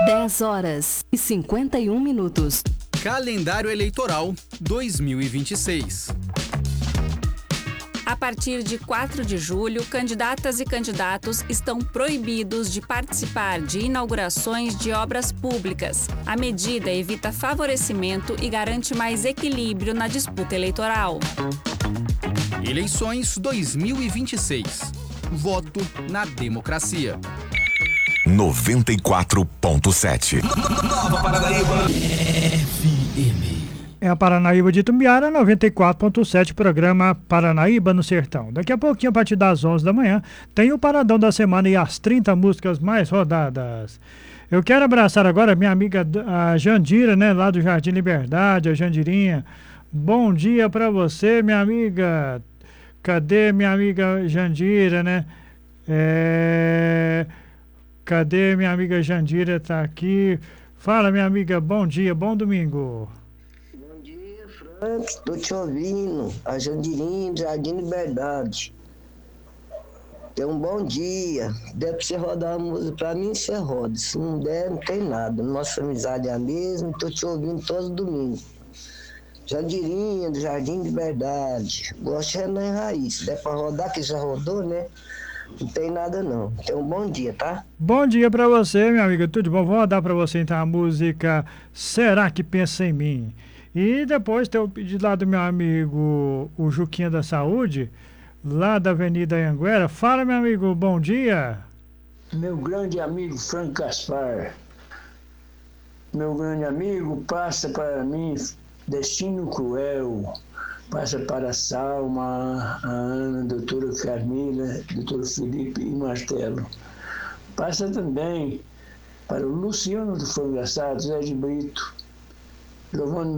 10h51. Calendário Eleitoral 2026. A partir de 4 de julho, candidatas e candidatos estão proibidos de participar de inaugurações de obras públicas. A medida evita favorecimento e garante mais equilíbrio na disputa eleitoral. Eleições 2026. Voto na democracia. 94.7. Nova Paranaíba FM. É a Paranaíba de Itumbiara, 94.7, programa Paranaíba no Sertão. Daqui a pouquinho, a partir das 11 da manhã, tem o Paradão da Semana e as 30 músicas mais rodadas. Eu quero abraçar agora minha amiga a Jandira, né, lá do Jardim Liberdade, a Jandirinha. Bom dia pra você, minha amiga. Cadê minha amiga Jandira, né? Cadê minha amiga Jandira? Tá aqui. Fala, minha amiga, bom dia, bom domingo. Bom dia, Frank, tô te ouvindo. A Jandirinha, Jardim Liberdade. Tem um bom dia. Der pra você rodar uma música pra mim, você roda. Se não der, não tem nada. Nossa amizade é a mesma, tô te ouvindo todo domingo. Jandirinha, do Jardim Liberdade. Gosto de Renan Raiz. Se der pra rodar, que já rodou, né? Não tem nada não. Tenha um bom dia, tá? Bom dia pra você, minha amiga. Tudo bom? Vou rodar pra você então a música Será que Pensa em Mim? E depois tem o pedido lá do meu amigo, o Juquinha da Saúde, lá da Avenida Anhanguera. Fala, meu amigo, bom dia. Meu grande amigo Frank Gaspar. Meu grande amigo, passa para mim Destino Cruel. Passa para a Salma, a Ana, a doutora Carmila, doutor Felipe e Martelo. Passa também para o Luciano do Frango Assado, Zé de Brito, Giovanni